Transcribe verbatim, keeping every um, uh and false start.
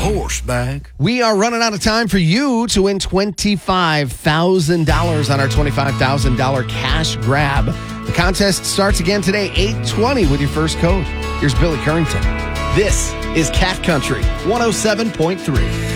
horseback. We are running out of time for you to win twenty-five thousand dollars on our twenty-five thousand dollars cash grab. The contest starts again today, eight twenty with your first code. Here's Billy Currington. This is Cat Country one oh seven point three.